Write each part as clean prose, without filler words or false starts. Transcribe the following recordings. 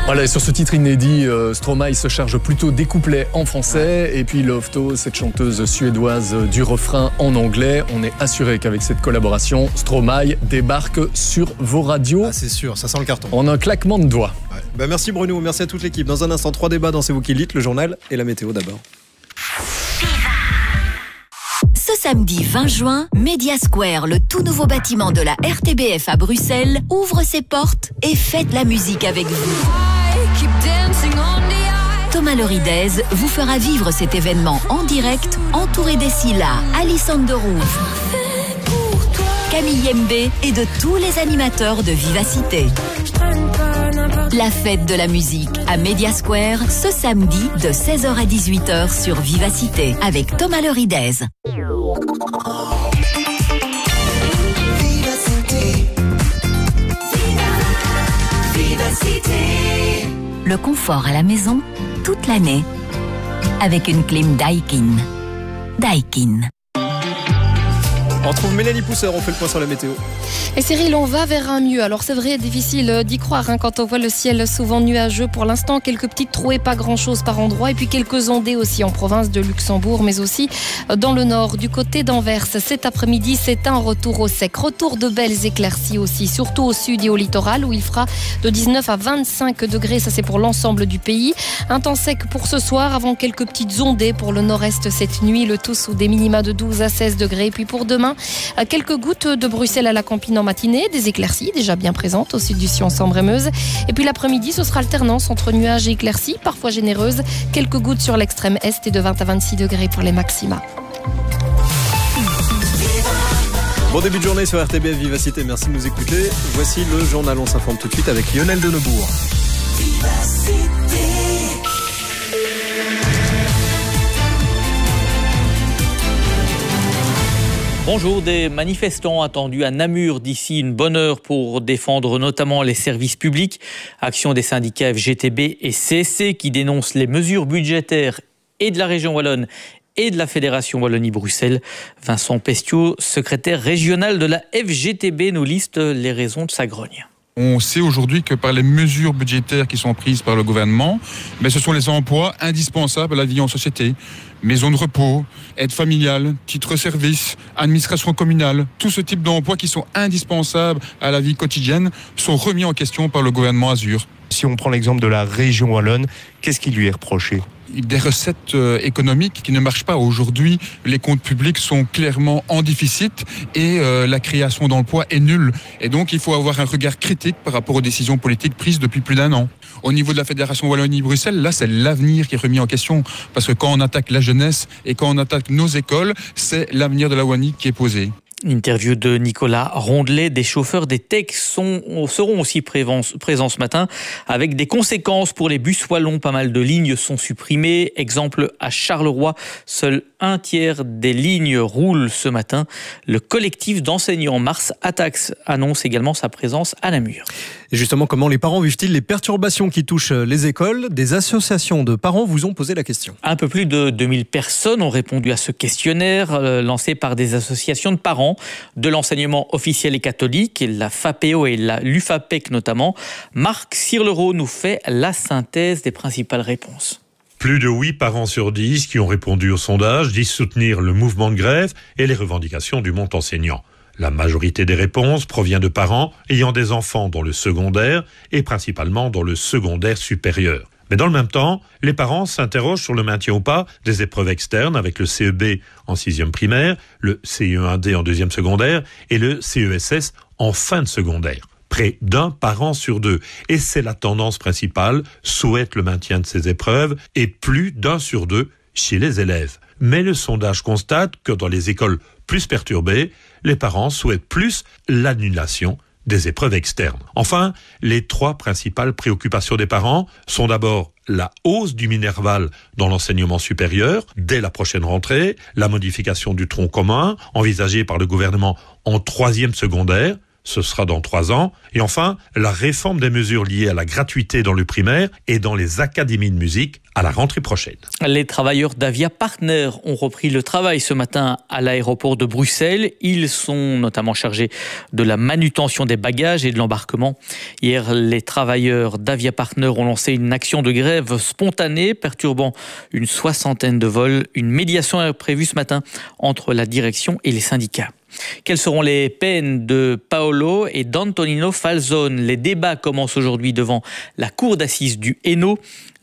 Voilà, et sur ce titre inédit, Stromae se charge plutôt des couplets en français et puis Lofto, cette chanteuse suédoise, du refrain en anglais. On est assuré qu'avec cette collaboration, Stromae débarque sur vos radios. Ah, c'est sûr, ça sent le carton. En un claquement de doigts. Ouais. Merci Bruno, merci à toute l'équipe. Dans un instant, 3 débats dans C'est vous qui le dites, le journal et la météo d'abord. Ce samedi 20 juin, Media Square, le tout nouveau bâtiment de la RTBF à Bruxelles, ouvre ses portes et fête la musique avec vous. Thomas Loridez vous fera vivre cet événement en direct, entouré des Scylla, Alison Derouve, Camille Yembe et de tous les animateurs de Vivacité. La fête de la musique à Media Square, ce samedi de 16h à 18h sur Vivacité avec Thomas Loridez. Le confort à la maison toute l'année avec une clim Daikin. Daikin. On retrouve Mélanie Pousseur, on fait le point sur la météo. Et Cyril, on va vers un mieux. Alors c'est vrai, difficile d'y croire quand on voit le ciel souvent nuageux. Pour l'instant, quelques petites trouées, pas grand-chose par endroit. Et puis quelques ondées aussi en province de Luxembourg, mais aussi dans le nord, du côté d'Anvers. Cet après-midi, c'est un retour au sec. Retour de belles éclaircies aussi, surtout au sud et au littoral, où il fera de 19 à 25 degrés. Ça, c'est pour l'ensemble du pays. Un temps sec pour ce soir, avant quelques petites ondées pour le nord-est cette nuit. Le tout sous des minima de 12 à 16 degrés. Et puis pour demain, quelques gouttes de Bruxelles à la Campine en matinée, des éclaircies déjà bien présentes au sud du Sion Sambre-et-Meuse. Et puis l'après-midi, ce sera alternance entre nuages et éclaircies, parfois généreuses. Quelques gouttes sur l'extrême est et de 20 à 26 degrés pour les maxima. Bon début de journée sur RTBF Vivacité, merci de nous écouter. Voici le journal, on s'informe tout de suite avec Lionel Denebourg. Bonjour, des manifestants attendus à Namur d'ici une bonne heure pour défendre notamment les services publics. Action des syndicats FGTB et CSC qui dénoncent les mesures budgétaires et de la région wallonne et de la Fédération Wallonie-Bruxelles. Vincent Pestiot, secrétaire régional de la FGTB, nous liste les raisons de sa grogne. On sait aujourd'hui que par les mesures budgétaires qui sont prises par le gouvernement, ce sont les emplois indispensables à la vie en société. Maison de repos, aide familiale, titre-service, administration communale, tout ce type d'emplois qui sont indispensables à la vie quotidienne sont remis en question par le gouvernement Azur. Si on prend l'exemple de la région wallonne, qu'est-ce qui lui est reproché ? Des recettes économiques qui ne marchent pas. Aujourd'hui, les comptes publics sont clairement en déficit et la création d'emplois est nulle. Et donc, il faut avoir un regard critique par rapport aux décisions politiques prises depuis plus d'1 an. Au niveau de la Fédération Wallonie-Bruxelles, là, c'est l'avenir qui est remis en question. Parce que quand on attaque la jeunesse et quand on attaque nos écoles, c'est l'avenir de la Wallonie qui est posé. Interview de Nicolas Rondelet. Des chauffeurs des TEC seront aussi présents ce matin avec des conséquences pour les bus wallons. Pas mal de lignes sont supprimées. Exemple à Charleroi, seul 1/3 des lignes roulent ce matin. Le collectif d'enseignants Mars Attacks annonce également sa présence à Namur. Et justement, comment les parents vivent-ils les perturbations qui touchent les écoles ? Des associations de parents vous ont posé la question. Un peu plus de 2000 personnes ont répondu à ce questionnaire lancé par des associations de parents de l'enseignement officiel et catholique, la FAPEO et l'UFAPEC notamment. Marc Sirlereau nous fait la synthèse des principales réponses. Plus de 8 parents sur 10 qui ont répondu au sondage disent soutenir le mouvement de grève et les revendications du monde enseignant. La majorité des réponses provient de parents ayant des enfants dans le secondaire et principalement dans le secondaire supérieur. Mais dans le même temps, les parents s'interrogent sur le maintien ou pas des épreuves externes avec le CEB en 6e primaire, le CE1D en 2e secondaire et le CESS en fin de secondaire. Près d'un parent sur 2. Et c'est la tendance principale, souhaite le maintien de ces épreuves et plus d'1 sur 2 chez les élèves. Mais le sondage constate que dans les écoles plus perturbées, les parents souhaitent plus l'annulation des épreuves externes. Enfin, les 3 principales préoccupations des parents sont d'abord la hausse du Minerval dans l'enseignement supérieur dès la prochaine rentrée, la modification du tronc commun envisagée par le gouvernement en 3e secondaire, ce sera dans 3 ans. Et enfin, la réforme des mesures liées à la gratuité dans le primaire et dans les académies de musique à la rentrée prochaine. Les travailleurs d'Avia Partner ont repris le travail ce matin à l'aéroport de Bruxelles. Ils sont notamment chargés de la manutention des bagages et de l'embarquement. Hier, les travailleurs d'Avia Partner ont lancé une action de grève spontanée perturbant une 60aine de vols. Une médiation est prévue ce matin entre la direction et les syndicats. Quelles seront les peines de Paolo et d'Antonino Falzone? Les débats commencent aujourd'hui devant la cour d'assises du Hainaut.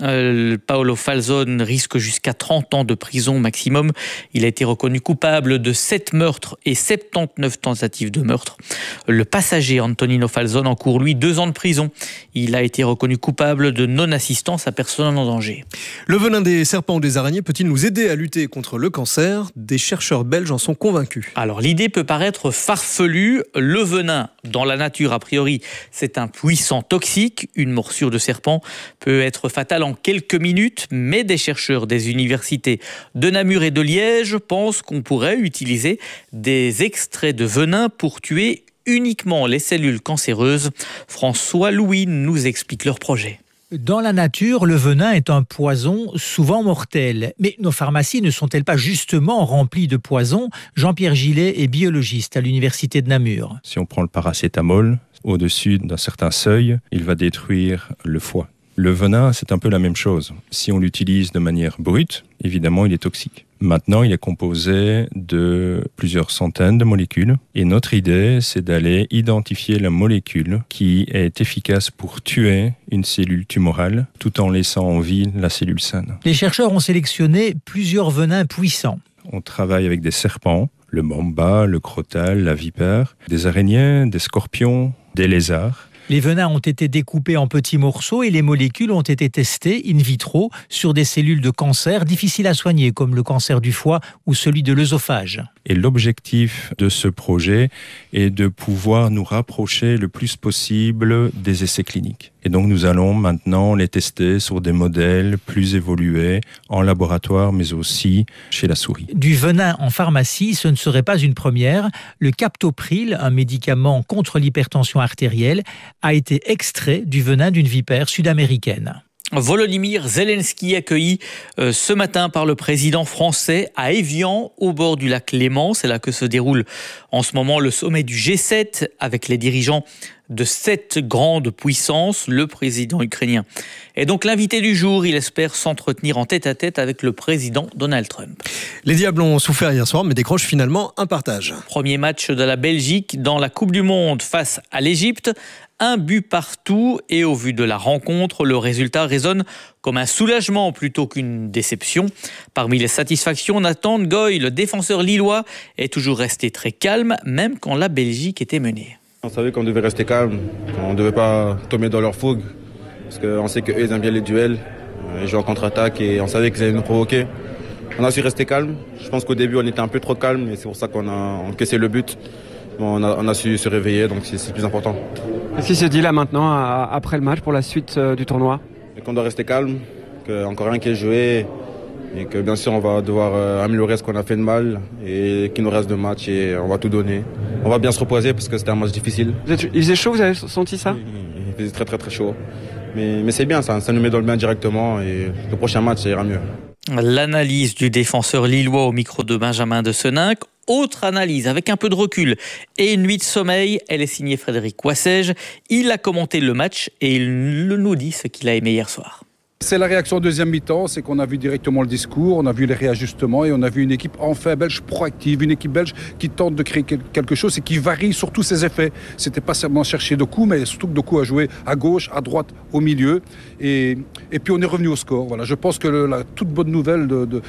Paolo Falzone risque jusqu'à 30 ans de prison maximum. Il a été reconnu coupable de 7 meurtres et 79 tentatives de meurtre. Le passager Antonino Falzone encourt, lui, 2 ans de prison. Il a été reconnu coupable de non-assistance à personne en danger. Le venin des serpents ou des araignées peut-il nous aider à lutter contre le cancer? Des chercheurs belges en sont convaincus. Alors l'idée peut paraître farfelue. Le venin, dans la nature, a priori, c'est un puissant toxique. Une morsure de serpent peut être fatale en quelques minutes, mais des chercheurs des universités de Namur et de Liège pensent qu'on pourrait utiliser des extraits de venin pour tuer uniquement les cellules cancéreuses. François Louis nous explique leur projet. Dans la nature, le venin est un poison souvent mortel. Mais nos pharmacies ne sont-elles pas justement remplies de poisons? Jean-Pierre Gillet est biologiste à l'université de Namur. Si on prend le paracétamol, au-dessus d'un certain seuil, il va détruire le foie. Le venin, c'est un peu la même chose. Si on l'utilise de manière brute, évidemment, il est toxique. Maintenant, il est composé de plusieurs centaines de molécules. Et notre idée, c'est d'aller identifier la molécule qui est efficace pour tuer une cellule tumorale, tout en laissant en vie la cellule saine. Les chercheurs ont sélectionné plusieurs venins puissants. On travaille avec des serpents, le mamba, le crotal, la vipère, des araignées, des scorpions, des lézards. Les venins ont été découpés en petits morceaux et les molécules ont été testées in vitro sur des cellules de cancer difficiles à soigner, comme le cancer du foie ou celui de l'œsophage. Et l'objectif de ce projet est de pouvoir nous rapprocher le plus possible des essais cliniques. Et donc nous allons maintenant les tester sur des modèles plus évolués en laboratoire, mais aussi chez la souris. Du venin en pharmacie, ce ne serait pas une première. Le captopril, un médicament contre l'hypertension artérielle, a été extrait du venin d'une vipère sud-américaine. Volodymyr Zelensky accueilli ce matin par le président français à Évian, au bord du lac Léman. C'est là que se déroule en ce moment le sommet du G7 avec les dirigeants de 7 grandes puissances. Le président ukrainien est donc l'invité du jour. Il espère s'entretenir en tête-à-tête avec le président Donald Trump. Les Diables ont souffert hier soir, mais décrochent finalement un partage. Premier match de la Belgique dans la Coupe du Monde face à l'Égypte. 1 but partout et au vu de la rencontre, le résultat résonne comme un soulagement plutôt qu'une déception. Parmi les satisfactions, Nathan Ngoy, le défenseur lillois, est toujours resté très calme, même quand la Belgique était menée. On savait qu'on devait rester calme, qu'on ne devait pas tomber dans leur fougue, parce qu'on sait qu'eux ils aiment bien les duels, ils jouent en contre-attaque et on savait qu'ils allaient nous provoquer. On a su rester calme, je pense qu'au début on était un peu trop calme et c'est pour ça qu'on a encaissé le but. Bon, on a su se réveiller, donc c'est le plus important. Qu'est-ce qui se dit là maintenant, après le match, pour la suite du tournoi? Et qu'on doit rester calme, qu'il n'y a encore rien qui est joué, et que bien sûr on va devoir améliorer ce qu'on a fait de mal, et qu'il nous reste de matchs, et on va tout donner. On va bien se reposer, parce que c'était un match difficile. Il faisait chaud, vous avez senti ça? Oui, il faisait très très très chaud. Mais c'est bien, ça nous met dans le bain directement, et le prochain match, ça ira mieux. L'analyse du défenseur lillois au micro de Benjamin de Seninck. Autre analyse avec un peu de recul et une nuit de sommeil, elle est signée Frédéric Wassège. Il a commenté le match et il nous dit ce qu'il a aimé hier soir. C'est la réaction deuxième mi-temps, c'est qu'on a vu directement le discours, on a vu les réajustements et on a vu une équipe enfin belge proactive, une équipe belge qui tente de créer quelque chose et qui varie surtout ses effets. C'était pas seulement chercher Doku, mais surtout que Doku a joué à gauche, à droite, au milieu et puis on est revenu au score. Voilà, je pense que la toute bonne nouvelle de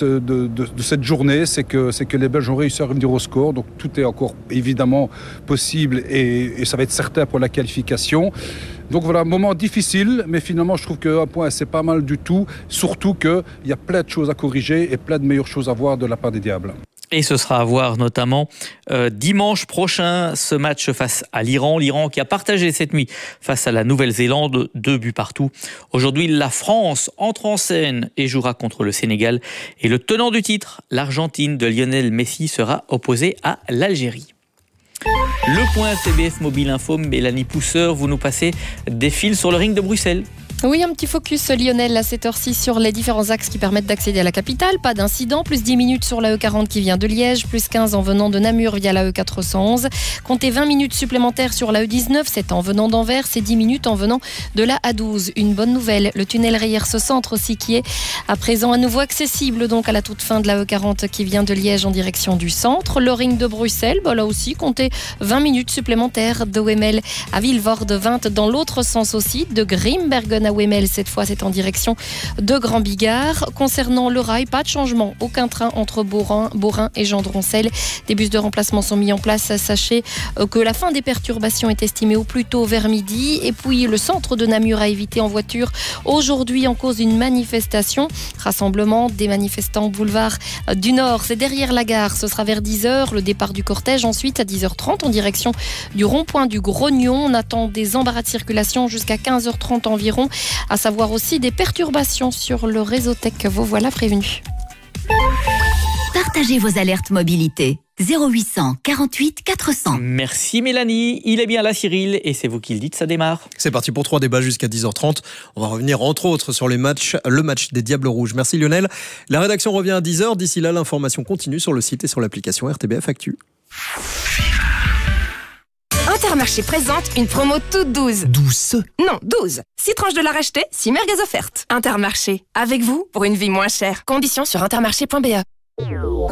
cette journée, c'est que les Belges ont réussi à revenir au score, donc tout est encore évidemment possible et ça va être certain pour la qualification. Donc voilà, un moment difficile, mais finalement je trouve qu'un point c'est pas mal du tout, surtout qu'il y a plein de choses à corriger et plein de meilleures choses à voir de la part des Diables. Et ce sera à voir notamment dimanche prochain, ce match face à l'Iran. L'Iran qui a partagé cette nuit face à la Nouvelle-Zélande, 2 buts partout. Aujourd'hui, la France entre en scène et jouera contre le Sénégal. Et le tenant du titre, l'Argentine de Lionel Messi, sera opposé à l'Algérie. Le point RTBF Mobile Info, Mélanie Pousseur, vous nous passez des fils sur le ring de Bruxelles. Oui, un petit focus Lionel à cette heure-ci sur les différents axes qui permettent d'accéder à la capitale. Pas d'incident, plus 10 minutes sur la E40 qui vient de Liège, plus 15 en venant de Namur via la E411. Comptez 20 minutes supplémentaires sur la E19, c'est en venant d'Anvers, c'est 10 minutes en venant de la A12. Une bonne nouvelle, le tunnel Reyers-Centre aussi qui est à présent à nouveau accessible donc à la toute fin de la E40 qui vient de Liège en direction du centre. Le ring de Bruxelles, là aussi, comptez 20 minutes supplémentaires de Wemmel à Vilvoorde, 20 dans l'autre sens aussi, de Grimbergen à Wemmel, cette fois c'est en direction de Grand Bigard. Concernant le rail, pas de changement, aucun train entre Beaurain et Gendroncel. Des bus de remplacement sont mis en place. Sachez que la fin des perturbations est estimée au plus tôt vers midi. Et puis le centre de Namur a évité en voiture aujourd'hui en cause d'une manifestation. Rassemblement des manifestants boulevard du Nord, c'est derrière la gare, ce sera vers 10h. Le départ du cortège ensuite à 10h30 en direction du rond-point du Grognon. On attend des embarras de circulation jusqu'à 15h30 environ. À savoir aussi des perturbations sur le réseau Tech. Vous voilà prévenus. Partagez vos alertes mobilité. 0800 48 400. Merci Mélanie. Il est bien là Cyril et c'est vous qui le dites, ça démarre. C'est parti pour 3 débats jusqu'à 10h30. On va revenir entre autres sur le match des Diables Rouges. Merci Lionel. La rédaction revient à 10h. D'ici là, l'information continue sur le site et sur l'application RTBF Actu. Intermarché présente une promo toute douce. Douce? Non, 12. 6 tranches de la racheter, 6 merguez offertes. Intermarché, avec vous pour une vie moins chère. Conditions sur intermarché.be.